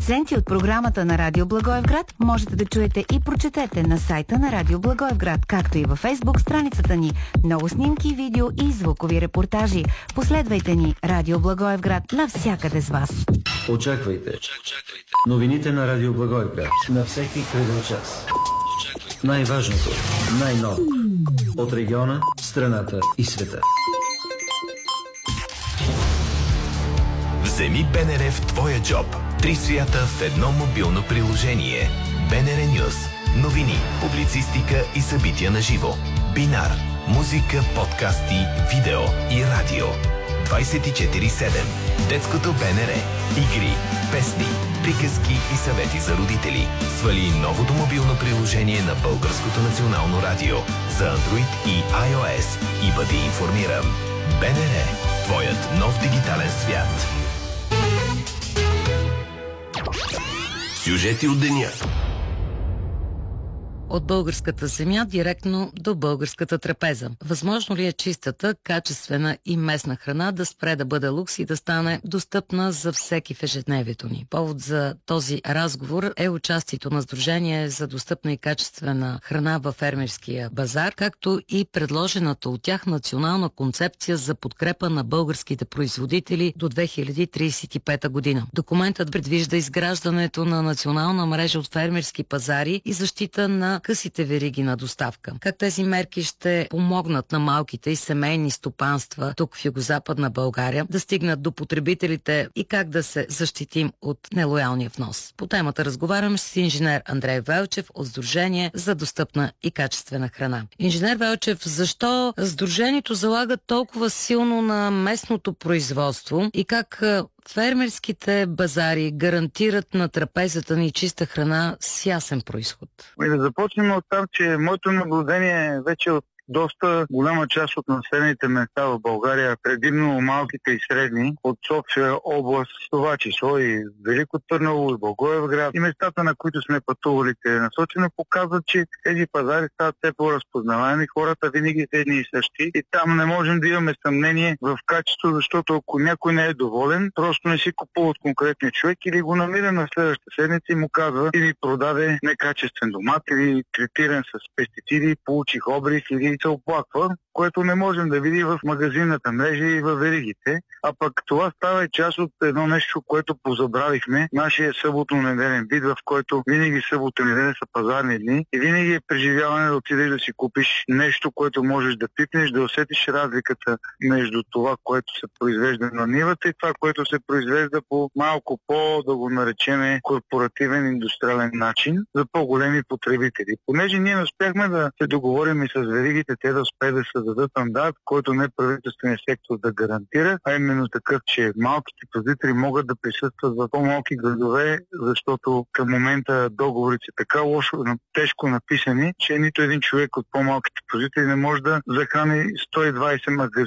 Акценти от програмата на Радио Благоевград можете да чуете и прочетете на сайта на Радио Благоевград, както и във Фейсбук страницата ни. Много снимки, видео и звукови репортажи. Последвайте ни Радио Благоевград навсякъде с вас. Очаквайте новините на Радио Благоевград на всеки кръгъл час. Най-важното, най-ново от региона, страната и света. Вземи БНР в твоя джоб. 3 свята в едно мобилно приложение. БНР Нюс. Новини, публицистика и събития на живо. Бинар. Музика, подкасти, видео и радио. 24/7. Детското БНР. Игри, песни, приказки и съвети за родители. Свали новото мобилно приложение на Българското национално радио за Android и iOS и бъди информиран. БНР. Твоят нов дигитален свят. Сюжети от деня. От българската земя директно до българската трапеза. Възможно ли е чистата, качествена и местна храна да спре да бъде лукс и да стане достъпна за всеки в ежедневието ни? Повод за този разговор е участието на Сдружение за достъпна и качествена храна във фермерския базар, както и предложената от тях национална концепция за подкрепа на българските производители до 2035 година. Документът предвижда изграждането на национална мрежа от фермерски пазари и защита на късите вериги на доставка. Как тези мерки ще помогнат на малките и семейни стопанства тук в Югозападна България да стигнат до потребителите и как да се защитим от нелоялния внос? По темата разговарям с инженер Андрей Велчев от Сдружение за достъпна и качествена храна. Инженер Велчев, защо Сдружението залага толкова силно на местното производство и как фермерските базари гарантират на трапезата ни чиста храна с ясен произход? Да започнем от там, че моето наблюдение вече от доста голяма част от населените места в България, предимно малките и средни, от София област, това число и Велико Търново, и Благоевград, и местата, на които сме пътували насочено, показват, че тези пазари стават все по-разпознаваеми, хората винаги са едни и същи и там не можем да имаме съмнение в качество, защото ако някой не е доволен, просто не си купува от конкретния човек или го намира на следващата седмица и му казва, или продаде некачествен домат, или третиран с пестициди, получих обрив или се оплаква, което не можем да видим в магазинната мрежа и в веригите. А пък това става и част от едно нещо, което позабравихме. Нашия съботно-неделен бит, в който винаги събота и неделя са пазарни дни и винаги е преживяване да отидеш да си купиш нещо, което можеш да пипнеш, да усетиш разликата между това, което се произвежда на нивата и това, което се произвежда по малко да го наречеме корпоративен индустриален начин за по-големи потребители. Понеже ние не успяхме да се договорим и с веригите, те да успеят да създадат стандарт, който неправителственият сектор да гарантира, а именно такъв, че малките производители могат да присъстват в по-малки градове, защото към момента договорите са така лошо, тежко написани, че нито един човек от по-малките производители не може да захрани 120 магазина